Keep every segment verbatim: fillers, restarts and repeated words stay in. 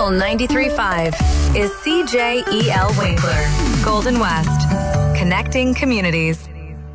Fuel ninety-three point five is C J E L Winkler, Golden West, connecting communities.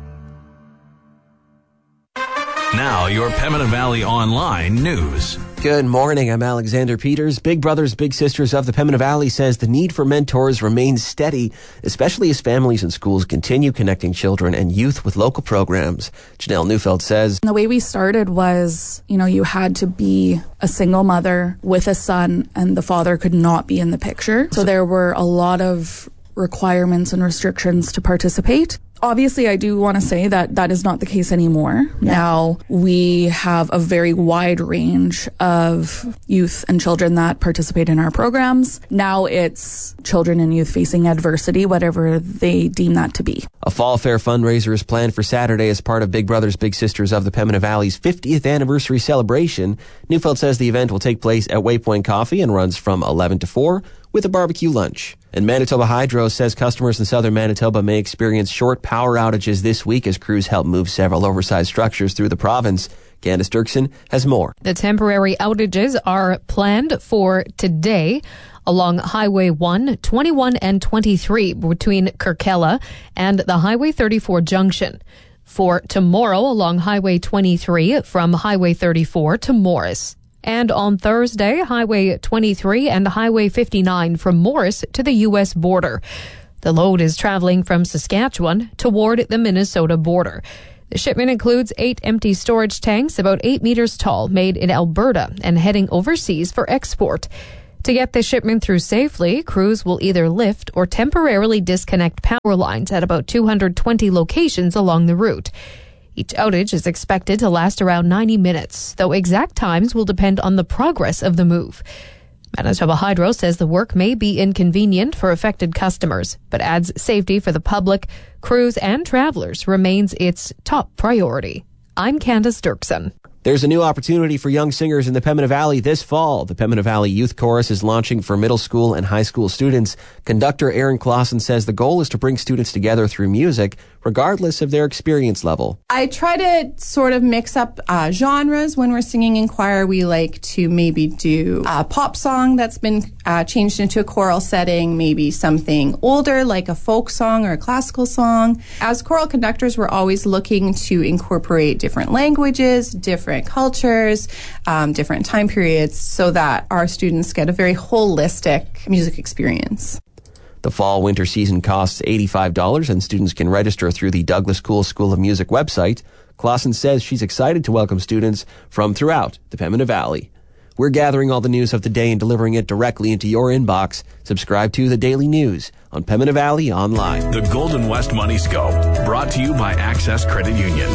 Now, your Pembina Valley Online news. Good morning, I'm Alexander Peters. Big Brothers Big Sisters of the Pembina Valley says the need for mentors remains steady, especially as families and schools continue connecting children and youth with local programs. Janelle Neufeld says, the way we started was, you know, you had to be a single mother with a son and the father could not be in the picture. So there were a lot of requirements and restrictions to participate. Obviously, I do want to say that that is not the case anymore. Yeah. Now, we have a very wide range of youth and children that participate in our programs. Now it's children and youth facing adversity, whatever they deem that to be. A fall fair fundraiser is planned for Saturday as part of Big Brothers Big Sisters of the Pembina Valley's fiftieth anniversary celebration. Neufeld says the event will take place at Waypoint Coffee and runs from eleven to four with a barbecue lunch. And Manitoba Hydro says customers in southern Manitoba may experience short power outages this week as crews help move several oversized structures through the province. Candace Dirksen has more. The temporary outages are planned for today along Highway one, twenty-one, and twenty-three between Kirkella and the Highway thirty-four junction. For tomorrow along Highway twenty-three from Highway thirty-four to Morris. And on Thursday, Highway twenty-three and Highway fifty-nine from Morris to the U S border. The load is traveling from Saskatchewan toward the Minnesota border. The shipment includes eight empty storage tanks about eight meters tall made in Alberta and heading overseas for export. To get the shipment through safely, crews will either lift or temporarily disconnect power lines at about two hundred twenty locations along the route. Each outage is expected to last around ninety minutes, though exact times will depend on the progress of the move. Manitoba Hydro says the work may be inconvenient for affected customers, but adds safety for the public, crews, and travelers remains its top priority. I'm Candace Dirksen. There's a new opportunity for young singers in the Pembina Valley this fall. The Pembina Valley Youth Chorus is launching for middle school and high school students. Conductor Aaron Clausen says the goal is to bring students together through music, regardless of their experience level. I try to sort of mix up uh, genres. When we're singing in choir, we like to maybe do a pop song that's been uh, changed into a choral setting, maybe something older like a folk song or a classical song. As choral conductors, we're always looking to incorporate different languages, different cultures, um, different time periods, so that our students get a very holistic music experience. The fall-winter season costs eighty-five dollars, and students can register through the Douglas Cool School of Music website. Clausen says she's excited to welcome students from throughout the Pembina Valley. We're gathering all the news of the day and delivering it directly into your inbox. Subscribe to The Daily News on Pembina Valley Online. The Golden West Money Scope, brought to you by Access Credit Union.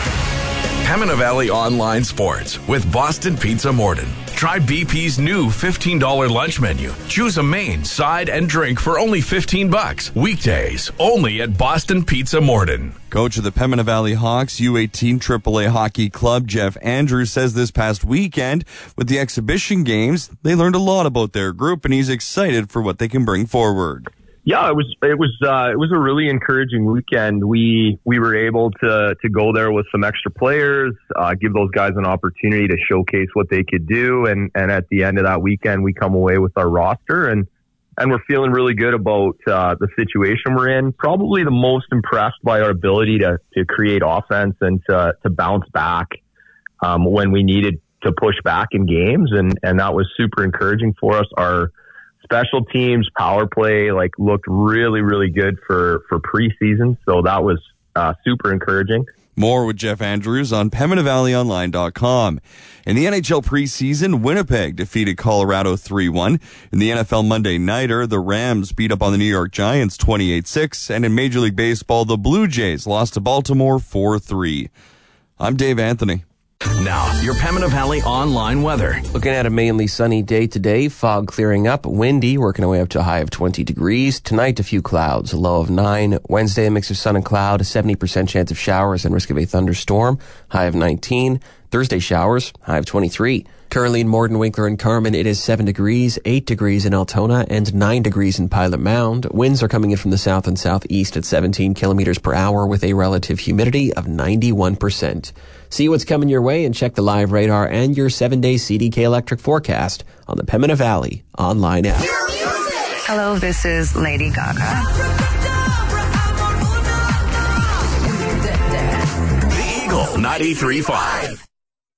Pembina Valley Online Sports with Boston Pizza Morden. Try B P's new fifteen dollars lunch menu. Choose a main, side, and drink for only fifteen bucks. Weekdays, only at Boston Pizza Morden. Coach of the Pembina Valley Hawks U eighteen triple A Hockey Club, Jeff Andrews, says this past weekend with the exhibition games, they learned a lot about their group, and he's excited for what they can bring forward. Yeah, it was it was uh, it was a really encouraging weekend. We we were able to to go there with some extra players, uh, give those guys an opportunity to showcase what they could do, and, and at the end of that weekend, we come away with our roster, and and we're feeling really good about uh, the situation we're in. Probably the most impressed by our ability to to create offense and to to bounce back um, when we needed to push back in games, and and that was super encouraging for us. Our special teams, power play, like looked really, really good for, for preseason. So that was uh, super encouraging. More with Jeff Andrews on Pembina Valley Online dot com. In the N H L preseason, Winnipeg defeated Colorado three one. In the N F L Monday Nighter, the Rams beat up on the New York Giants twenty-eight six. And in Major League Baseball, the Blue Jays lost to Baltimore four three. I'm Dave Anthony. Now, your Pembina Valley Online weather. Looking at a mainly sunny day today, fog clearing up, windy, working our way up to a high of twenty degrees. Tonight, a few clouds, a low of nine. Wednesday, a mix of sun and cloud, a seventy percent chance of showers and risk of a thunderstorm, high of nineteen. Thursday, showers, high of twenty-three. Currently in Morden, Winkler, and Carman, it is seven degrees, eight degrees in Altona, and nine degrees in Pilot Mound. Winds are coming in from the south and southeast at seventeen kilometers per hour with a relative humidity of ninety-one percent. See what's coming your way and check the live radar and your seven-day C D K electric forecast on the Pembina Valley online app. Hello, this is Lady Gaga. The Eagle ninety-three point five.